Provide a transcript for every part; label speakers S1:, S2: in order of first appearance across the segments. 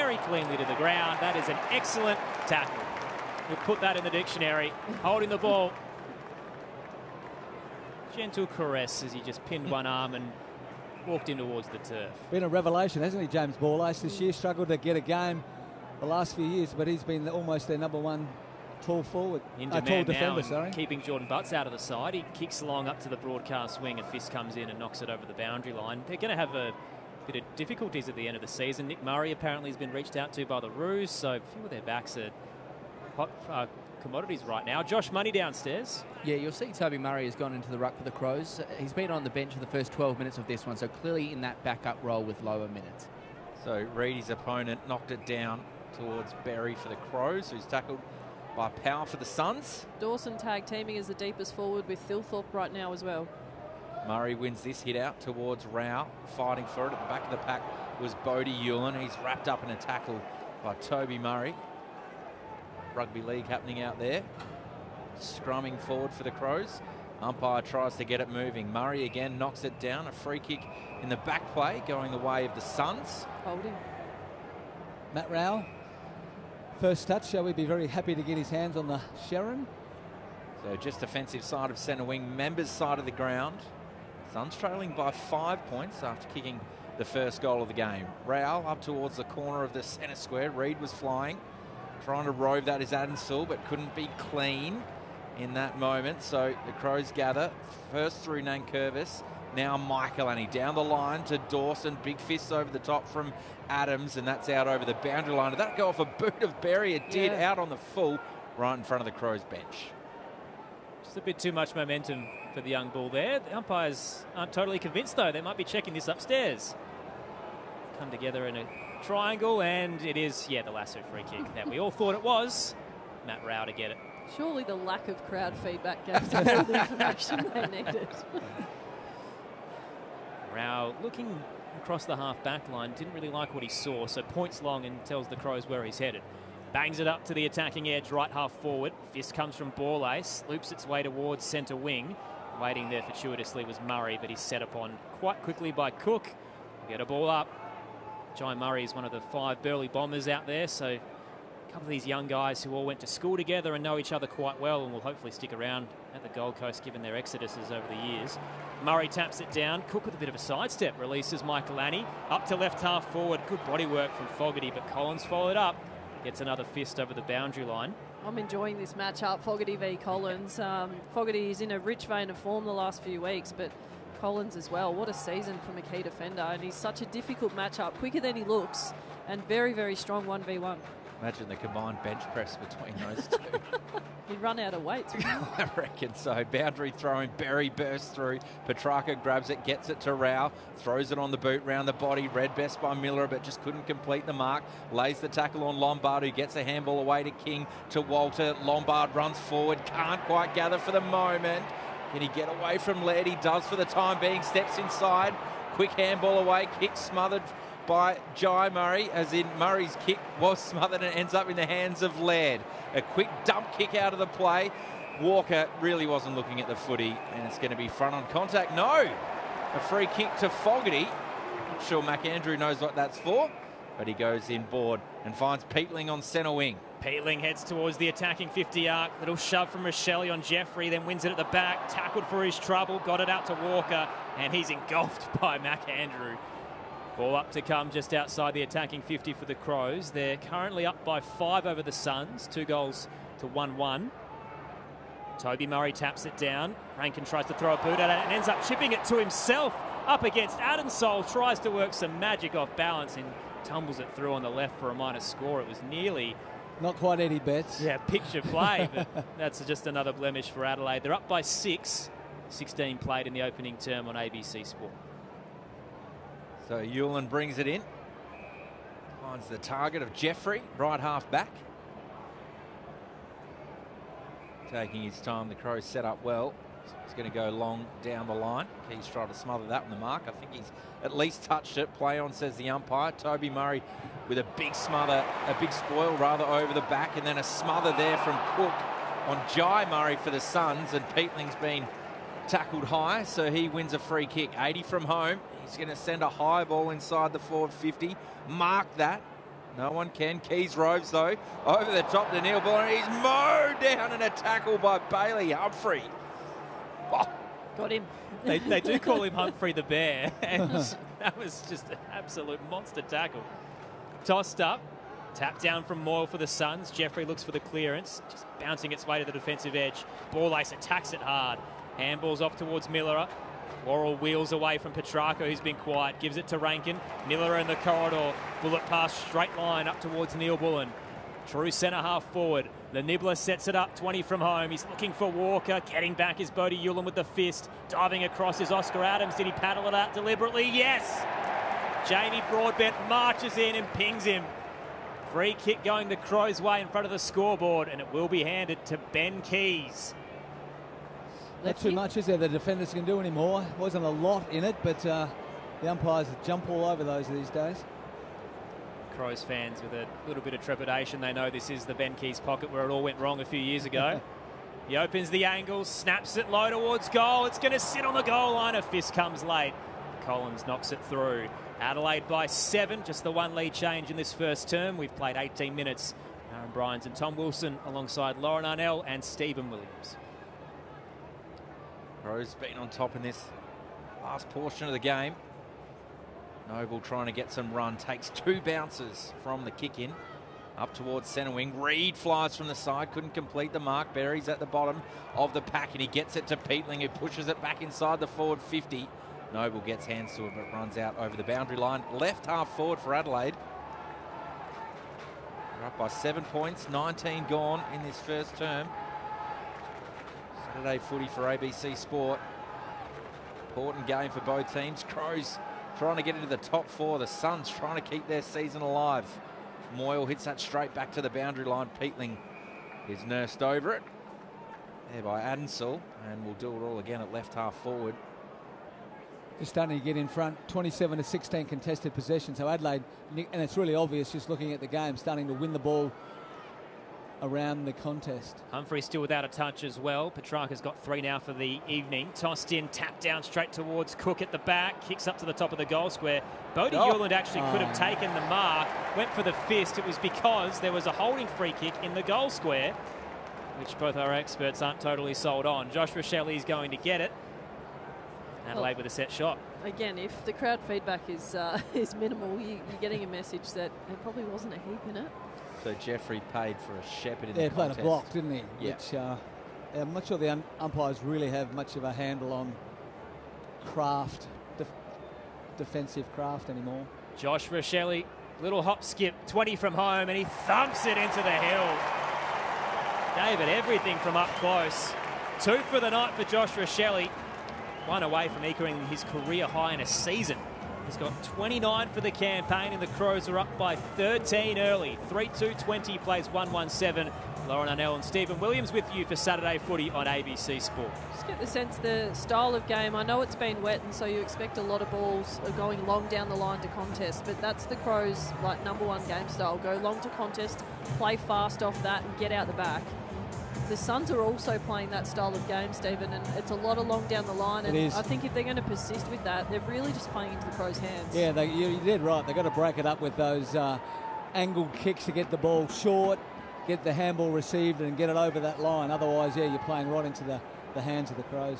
S1: very cleanly to the ground. That is an excellent tackle. We'll put that in the dictionary. Holding the ball. Gentle caress as he just pinned one arm and walked in towards the turf.
S2: Been a revelation, hasn't he, James Borlase? This year struggled to get a game the last few years, but he's been almost their number one tall forward.
S1: Tall
S2: defender,
S1: sorry. Keeping Jordan Butts out of the side. He kicks along up to the broadcast wing and Fist comes in and knocks it over the boundary line. They're going to have a bit of difficulties at the end of the season. Nick Murray apparently has been reached out to by the Roos, so a few of their backs are hot commodities right now. Josh Money downstairs.
S3: Yeah, you'll see Toby Murray has gone into the ruck for the Crows. He's been on the bench for the first 12 minutes of this one, so clearly in that backup role with lower minutes.
S4: So Reedy's opponent knocked it down towards Berry for the Crows, who's tackled by Power for the Suns.
S5: Dawson tag teaming as the deepest forward with Thilthorpe right now as well.
S4: Murray wins this hit out towards Rao. Fighting for it at the back of the pack was Bodie Hewlin. He's wrapped up in a tackle by Toby Murray. Rugby league happening out there. Scrumming forward for the Crows. Umpire tries to get it moving. Murray again knocks it down. A free kick in the back play going the way of the Suns.
S5: Holding.
S2: Matt Rowell, first touch. Shall we be very happy to get his hands on the Sharon?
S4: So just defensive side of centre wing. Members side of the ground. Suns trailing by 5 points after kicking the first goal of the game. Rowell up towards the corner of the centre square. Reed was flying. Trying to rove that is Adamsall, but couldn't be clean in that moment. So the Crows gather. First through Nankervis. Now Michaelani down the line to Dawson. Big fists over the top from Adams, and that's out over the boundary line. Did that go off a boot of Berry? It did, out on the full, right in front of the Crows bench.
S1: Just a bit too much momentum for the young bull there. The umpires aren't totally convinced, though. They might be checking this upstairs. Come together in a triangle, and it is, the lasso free kick that we all thought it was. Matt Rao to get it.
S5: Surely the lack of crowd feedback gave them all the information they needed.
S1: Rao looking across the half-back line, didn't really like what he saw, so points long and tells the Crows where he's headed. Bangs it up to the attacking edge, right half forward. Fist comes from Borlase, loops its way towards centre wing. Waiting there fortuitously was Murray, but he's set upon quite quickly by Cook. Get a ball up. Jai Murray is one of the 5 Burleigh Bombers out there, so a couple of these young guys who all went to school together and know each other quite well and will hopefully stick around at the Gold Coast given their exoduses over the years. Murray taps it down. Cook with a bit of a sidestep releases Michaelani up to left half forward. Good body work from Fogarty, but Collins followed up. Gets another fist over the boundary line.
S5: I'm enjoying this matchup, Fogarty v Collins. Fogarty is in a rich vein of form the last few weeks, but Collins as well. What a season from a key defender, and he's such a difficult matchup, quicker than he looks, and very, very strong 1v1.
S4: Imagine the combined bench press between those two.
S5: He'd run out of weights.
S4: I reckon so. Boundary throwing, Berry bursts through. Petrarca grabs it, gets it to Rao, throws it on the boot, round the body. Red best by Miller, but just couldn't complete the mark. Lays the tackle on Lombard, who gets a handball away to King, to Walter. Lombard runs forward, can't quite gather for the moment. Can he get away from Laird? He does for the time being, steps inside. Quick handball away, kick smothered by Jai Murray, as in Murray's kick was smothered and ends up in the hands of Laird. A quick dump kick out of the play. Walker really wasn't looking at the footy, and it's going to be front on contact. No! A free kick to Fogarty. Not sure McAndrew knows what that's for, but he goes inboard and finds Peatling on centre wing.
S1: Peatling heads towards the attacking 50 arc. Little shove from Rochelle on Jeffrey, then wins it at the back. Tackled for his trouble, got it out to Walker, and he's engulfed by McAndrew. Ball up to come just outside the attacking 50 for the Crows. They're currently up by 5 over the Suns, 2 goals to 1-1. Toby Murray taps it down. Rankin tries to throw a boot at it and ends up chipping it to himself up against Adamsall. Tries to work some magic off balance and tumbles it through on the left for a minor score. It was nearly...
S2: Not quite Eddie Betts.
S1: Yeah, picture play, but that's just another blemish for Adelaide. They're up by 6. 16 played in the opening term on ABC Sport.
S4: So Hewlin brings it in. Finds the target of Jeffrey, right half back. Taking his time, the Crows set up well. So he's going to go long down the line. He's trying to smother that on the mark. I think he's at least touched it. Play on, says the umpire. Toby Murray with a big smother, a big spoil rather over the back, and then a smother there from Cook on Jai Murray for the Suns, and Peatling's been tackled high, so he wins a free kick. 80 from home. He's going to send a high ball inside the forward 50. Mark that. No one can. Keys roves, though, over the top to Neil Bullen. He's mowed down in a tackle by Bailey Humphrey. Oh.
S5: Got him.
S1: They do call him Humphrey the Bear, and that was just an absolute monster tackle. Tossed up, tapped down from Moyle for the Suns. Jeffrey looks for the clearance, just bouncing its way to the defensive edge. Borlase attacks it hard. Handballs off towards Miller. Worrell wheels away from Petrarca, who's been quiet, gives it to Rankin. Miller in the corridor, bullet pass straight line up towards Neil Bullen. True centre half forward. The Nibbler sets it up, 20 from home. He's looking for Walker. Getting back is Bodie Ulam with the fist. Diving across is Oscar Adams. Did he paddle it out deliberately? Yes! Jamie Broadbent marches in and pings him. Free kick going the Crows' way in front of the scoreboard, and it will be handed to Ben Keys.
S2: Not too much, is there? The defenders can do anymore. Wasn't a lot in it, but the umpires jump all over those these days.
S1: Crows fans with a little bit of trepidation. They know this is the Ben Keys pocket where it all went wrong a few years ago. He opens the angle, snaps it low towards goal. It's going to sit on the goal line. A fist comes late. Collins knocks it through. Adelaide by 7, just the one lead change in this first term. We've played 18 minutes. Aaron Bryans and Tom Wilson alongside Lauren Arnell and Stephen Williams.
S4: Crows been on top in this last portion of the game. Noble trying to get some run, takes 2 bounces from the kick in. Up towards centre wing. Reed flies from the side, couldn't complete the mark. Berry's at the bottom of the pack and he gets it to Peatling, who pushes it back inside the forward 50. Noble gets hands to it but runs out over the boundary line. Left half forward for Adelaide. They're up by 7 points, 19 gone in this first term. Saturday footy for ABC Sport. Important game for both teams. Crows trying to get into the top 4. The Suns trying to keep their season alive. Moyle hits that straight back to the boundary line. Peatling is nursed over it. There by Adensel, and we'll do it all again at left half forward.
S2: Just starting to get in front, 27 to 16 contested possession. So Adelaide, and it's really obvious just looking at the game, starting to win the ball around the contest.
S1: Humphrey still without a touch as well. Petrarca's got 3 now for the evening. Tossed in, tapped down straight towards Cook at the back. Kicks up to the top of the goal square. Bodie Uland actually could have taken the mark. Went for the fist. It was because there was a holding free kick in the goal square, which both our experts aren't totally sold on. Josh Rochelli's going to get it. Adelaide with a set shot.
S5: Again, if the crowd feedback is minimal, you're getting a message that there probably wasn't a heap in it.
S4: So Jeffrey paid for a shepherd in the
S2: contest.
S4: contest.
S2: Played a block, didn't he?
S4: Yeah.
S2: Which I'm not sure the umpires really have much of a handle on craft, defensive craft anymore.
S1: Josh Rochelli, little hop skip, 20 from home, and he thumps it into the hill. David, everything from up close. 2 for the night for Josh Rochelli. 1 away from equaling his career high in a season. He's got 29 for the campaign, and the Crows are up by 13 early. 3-2-20 plays 1-1-7. Lauren Arnell and Stephen Williams with you for Saturday footy on ABC Sport.
S5: Just get the sense the style of game. I know it's been wet, and so you expect a lot of balls are going long down the line to contest, but that's the Crows' #1 game style. Go long to contest, play fast off that, and get out the back. The Suns are also playing that style of game, Stephen, and it's a lot of long down the line. And I think if they're going to persist with that, they're really just playing into the Crows' hands.
S2: Yeah, you did right. They've got to break it up with those angled kicks to get the ball short, get the handball received and get it over that line. Otherwise, yeah, you're playing right into the hands of the Crows.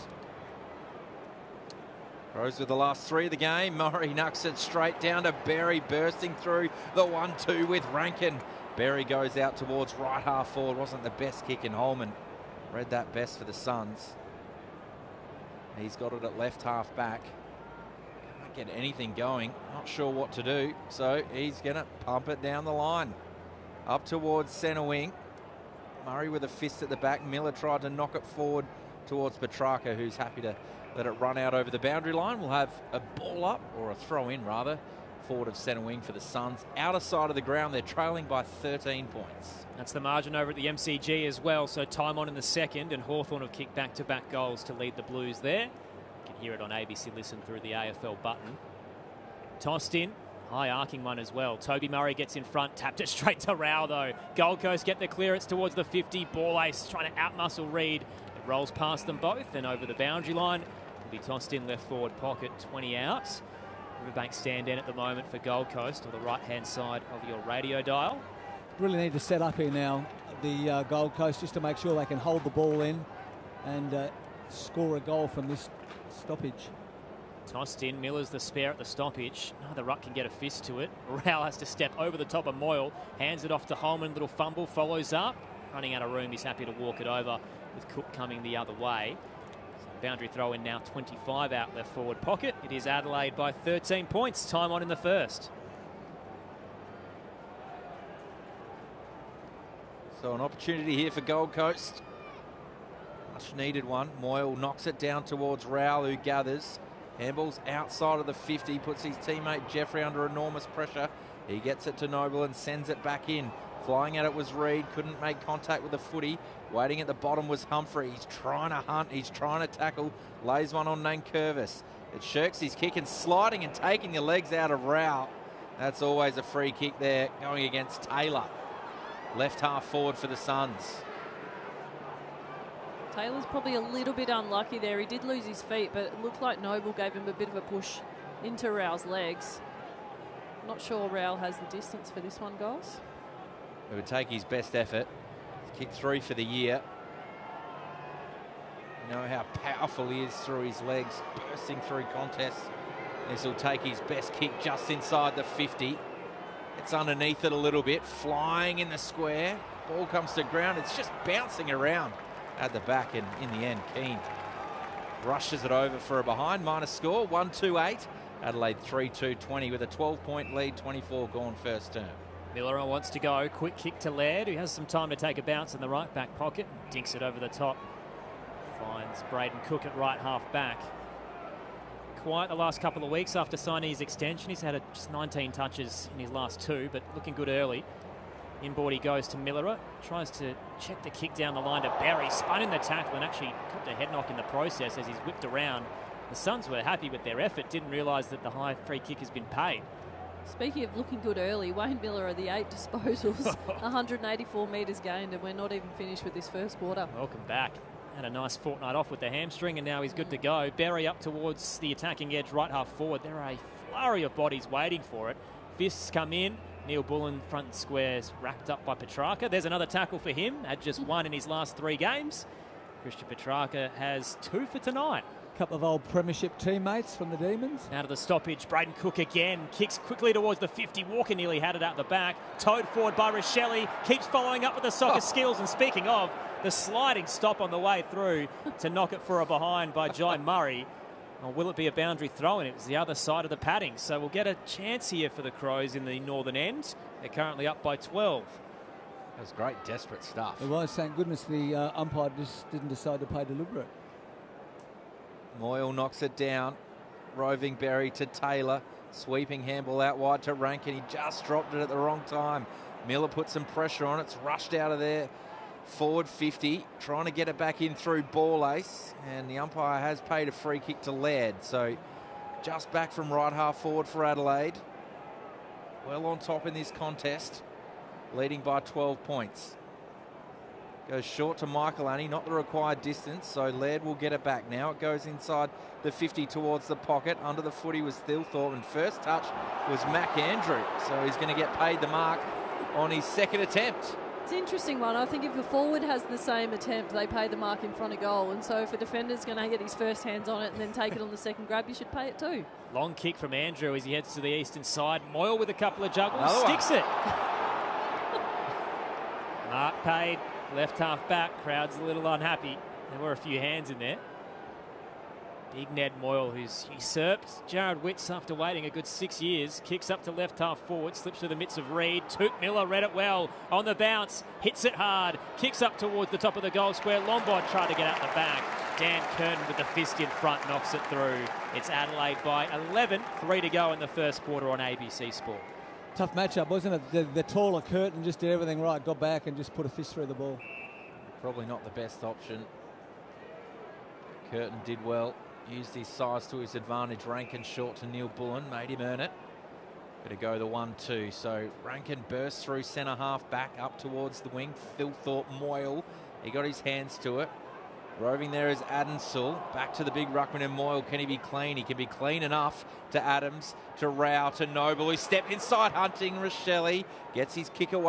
S4: Crows with the last 3 of the game. Murray knocks it straight down to Berry, bursting through the 1-2 with Rankin. Berry goes out towards right half forward. Wasn't the best kick in Holman. Read that best for the Suns. He's got it at left half back. Can't get anything going. Not sure what to do. So he's going to pump it down the line. Up towards centre wing. Murray with a fist at the back. Miller tried to knock it forward towards Petrarca, who's happy to let it run out over the boundary line. We'll have a ball up, or a throw in rather, forward of centre wing for the Suns. Outer side of the ground, they're trailing by 13 points.
S1: That's the margin over at the MCG as well. So time on in the second, and Hawthorn have kicked back-to-back goals to lead the Blues there. You can hear it on ABC Listen through the AFL button. Tossed in, high arcing one as well. Toby Murray gets in front, tapped it straight to Rao though. Gold Coast get the clearance towards the 50. Ball ace trying to outmuscle Reed. It rolls past them both and over the boundary line. Will be tossed in left forward pocket, 20 out. Riverbank stand in at the moment for Gold Coast, or the right-hand side of your radio dial.
S2: Really need to set up here now, the Gold Coast, just to make sure they can hold the ball in and score a goal from this stoppage.
S1: Tossed in, Miller's the spare at the stoppage. The ruck can get a fist to it. Rowell has to step over the top of Moyle, hands it off to Holman, little fumble, follows up. Running out of room, he's happy to walk it over with Cook coming the other way. So boundary throw in now, 25 out left forward pocket. It is Adelaide by 13 points, time on in the first.
S4: So an opportunity here for Gold Coast. Much needed one. Moyle knocks it down towards Rowell, who gathers. Handball's outside of the 50, puts his teammate Jeffrey under enormous pressure. He gets it to Noble and sends it back in. Flying at it was Reid, couldn't make contact with the footy. Waiting at the bottom was Humphrey. He's trying to hunt, he's trying to tackle. Lays one on Nankervis. It shirks his kick and sliding and taking the legs out of Rowell. That's always a free kick there, going against Taylor. Left half forward for the Suns.
S5: Taylor's probably a little bit unlucky there. He did lose his feet, but it looked like Noble gave him a bit of a push into Rowell's legs. Not sure Rowell has the distance for this one, guys.
S4: It would take his best effort. Kick 3 for the year. You know how powerful he is through his legs, bursting through contests. This will take his best kick just inside the 50. It's underneath it a little bit, flying in the square. Ball comes to ground. It's just bouncing around at the back, and in the end, Keane rushes it over for a behind. Minor score, 1-2-8. Adelaide 3-2-20 with a 12-point lead, 24 gone first term.
S1: Miller wants to go. Quick kick to Laird, who has some time to take a bounce in the right back pocket. Dinks it over the top. Finds Braden Cook at right half back. Quiet the last couple of weeks after signing his extension. He's had just 19 touches in his last 2, but looking good early. Inboard he goes to Miller. Tries to check the kick down the line to Berry. Spun in the tackle and actually copped a head knock in the process as he's whipped around. The Suns were happy with their effort. Didn't realise that the high free kick has been paid.
S5: Speaking of looking good early, Wayne Miller are the 8 disposals, 184 metres gained, and we're not even finished with this first quarter.
S1: Welcome back. Had a nice fortnight off with the hamstring, and now he's good to go. Berry up towards the attacking edge, right half forward. There are a flurry of bodies waiting for it. Fists come in. Neil Bullen, front and squares, wrapped up by Petrarca. There's another tackle for him. Had just 1 in his last 3 games. Christian Petrarca has 2 for tonight.
S2: Couple of old premiership teammates from the Demons.
S1: Out of the stoppage, Braden Cook again. Kicks quickly towards the 50. Walker nearly had it out the back. Towed forward by Rochelle. Keeps following up with the soccer skills. And speaking of, the sliding stop on the way through to knock it for a behind by Jai Murray. Or will it be a boundary throw? And it was the other side of the padding. So we'll get a chance here for the Crows in the northern end. They're currently up by 12.
S4: That was great, desperate stuff.
S2: It was, thank goodness the umpire just didn't decide to play deliberate.
S4: Moyle knocks it down. Roving Berry to Taylor. Sweeping handball out wide to Rankin. He just dropped it at the wrong time. Miller put some pressure on it. It's rushed out of there. Forward 50. Trying to get it back in through ball ace. And the umpire has paid a free kick to Laird. So just back from right half forward for Adelaide. Well on top in this contest. Leading by 12 points. Goes short to Michaelani, not the required distance, so Laird will get it back now. It goes inside the 50 towards the pocket. Under the footy was Thilthorpe, and first touch was Mac Andrew. So he's going to get paid the mark on his second attempt.
S5: It's an interesting one. I think if a forward has the same attempt, they pay the mark in front of goal. And so if a defender's going to get his first hands on it and then take it on the second grab, you should pay it too.
S1: Long kick from Andrew as he heads to the eastern side. Moyle with a couple of juggles, sticks it. Mark paid. Left half back, crowd's a little unhappy. There were a few hands in there. Big Ned Moyle, who's usurped Jared Witts after waiting a good 6 years. Kicks up to left half forward, slips to the midst of Reid. Took Miller, read it well. On the bounce, hits it hard. Kicks up towards the top of the goal square. Lombard tried to get out the back. Dan Curtin with the fist in front knocks it through. It's Adelaide by 11. 3 to go in the first quarter on ABC Sport.
S2: Tough matchup, wasn't it? The taller Curtin just did everything right, got back and just put a fist through the ball.
S4: Probably not the best option. Curtin did well, used his size to his advantage. Rankin short to Neil Bullen, made him earn it. Going to go the 1-2. So Rankin bursts through centre half back up towards the wing. Thilthorpe Moyle, he got his hands to it. Roving there is Adamsul. Back to the big ruckman in Moyle. Can he be clean? He can be clean enough to Adams, to Rao, to Noble. He stepped inside Hunting. Rochelle gets his kick away.